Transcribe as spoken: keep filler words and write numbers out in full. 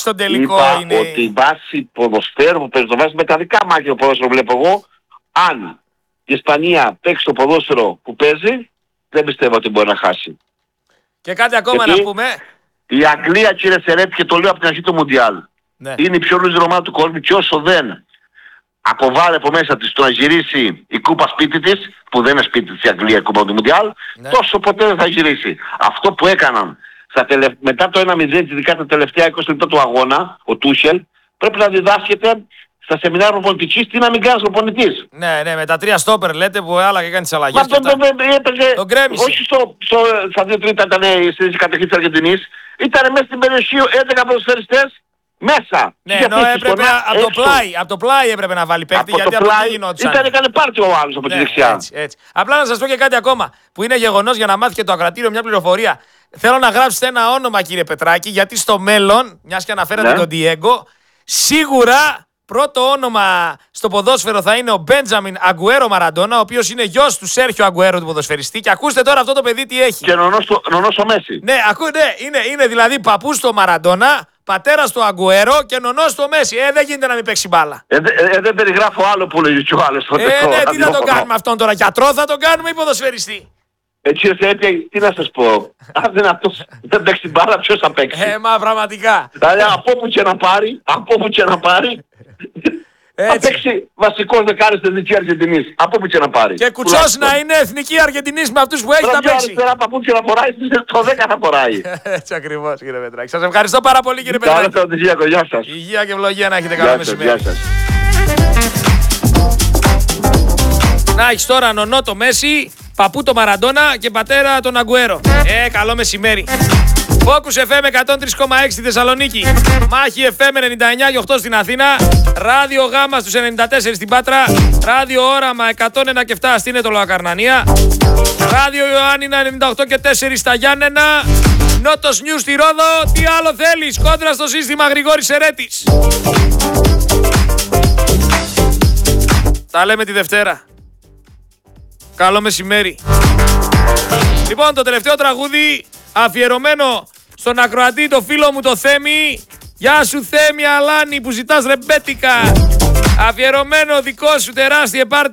στον τελικό είπα είναι. ότι η βάση ποδοσφαίρου που παίζει το βάζει με τα δικά μάτια το ποδόσφαιρο βλέπω εγώ. Αν η Ισπανία παίξει το ποδόσφαιρο που παίζει, δεν πιστεύω ότι μπορεί να χάσει. Και κάτι ακόμα Γιατί να πούμε. η Αγγλία, κύριε Σερέτη, και το λέω από την αρχή του Μουντιάλ, Ναι. είναι η πιο λούζη ομάδα του κόσμου και όσο δεν αποβάλλει από μέσα της το να γυρίσει η κούπα σπίτι της, που δεν είναι σπίτι της η Αγγλία η κούπα του Μουντιάλ, Ναι. τόσο ποτέ δεν θα γυρίσει. Αυτό που έκαναν στα τελευ... μετά το ένα μηδέν, ειδικά τα τελευταία είκοσι λεπτά του αγώνα, ο Τούσελ, πρέπει να διδάσκεται στα σεμινάρια προπονητικής τι να μην κάνεις προπονητής. Ναι, ναι, με τα τρία στόπερ λέτε που άλλα και κάνει τις αλλαγές. Μα τον και αυτά. τον έπαιζε, Τον γκρέμισε. όχι στο, στο, στα δύο τρίτα ήταν στη κατοχή της Αργεντινής, ήταν μέσα στην περιοχή έντεκα ποδοσφαιριστές μέσα. Ναι, Είχε ενώ αφήσει έπρεπε σκονά από το έξω. πλάι, από το πλάι έπρεπε να βάλει παίκτη, Από γιατί το από εκεί πλάι γινόντουσαν. ήταν, έκανε πάρτι ο άλλος από τη Ναι, δεξιά. έτσι, έτσι. Απλά να σας πω και κάτι ακόμα που είναι γεγονός για να μάθει και το ακροατήριο μια πληροφορία. Θέλω να γράψετε ένα όνομα, κύριε Πετράκη, γιατί στο μέλλον, μιας και αναφέρατε Ναι. τον Διέγκο, σίγουρα πρώτο όνομα στο ποδόσφαιρο θα είναι ο Μπέντζαμιν Αγκουέρο Μαραντόνα, ο οποίος είναι γιος του Σέρχιο Αγκουέρο του ποδοσφαιριστή. Και ακούστε τώρα αυτό το παιδί τι έχει. Και νονός το, νονός ο Μέση. Ναι, ακού, ναι, είναι, είναι δηλαδή παππούς στο Μαραντόνα, πατέρας του Αγκουέρο και νονός στο Μέση. Ε, δεν γίνεται να μην παίξει μπάλα. Ε, δε- ε, δεν περιγράφω άλλο που λέγει και ο άλλος. Ε, ναι, τι θα τον κάνουμε αυτόν τώρα, γιατρό θα τον κάνουμε ή ποδοσφαιριστή. Έτσι ήρθε, τι να σας πω. Αν δεν αυτός δεν παίξει μπάλα, ποιος θα παίξει. Ε, μα πραγματικά. Δηλαδή από όπου και να πάρει, από όπου και να πάρει, θα Έτσι. παίξει βασικός δεκάρης της Εθνικής Αργεντινής. Από όπου και να πάρει. Και κουτσός να είναι εθνική Αργεντινής με αυτούς που έχει να Τώρα παίξει. αριστερά από όπου και να φοράει, το δέκα θα φοράει. Έτσι ακριβώς, κύριε Πετράκη. Σας ευχαριστώ πάρα πολύ, κύριε Καλά Πετράκη. τα οδηγία, γεια σας. Υγεία και ευλογία να έχετε. Καλό Γεια σας, γεια μεσημέρι. σας. Να έχεις τώρα νονό το Μέση, παππού το Μαραντόνα και πατέρα τον Αγκουέρο. Ε, καλό μεσημέρι. Focus εφ εμ εκατόν τρία κόμμα έξι στη Θεσσαλονίκη. Μάχη εφ εμ ενενήντα εννιά κόμμα οκτώ στην Αθήνα. Ράδιο Γάμα στους ενενήντα τέσσερα στην Πάτρα. Ράδιο Όραμα εκατόν ένα και επτά στην Ετωλοακαρνανία. Ράδιο Ιωάννινα ενενήντα οκτώ και τέσσερα στα Γιάννενα. Νότος Νιου στη Ρόδο. Τι άλλο θέλεις? Κόντρα στο σύστημα Γρηγόρης Ερέτης. Τα λέμε τη Δευτέρα. Καλό μεσημέρι. Λοιπόν, το τελευταίο τραγούδι αφιερωμένο στον ακροατή, το φίλο μου το Θέμη. Γεια σου Θέμη Αλάνη που ζητάς ρεμπέτικα. Αφιερωμένο δικό σου τεράστιε πάρτι.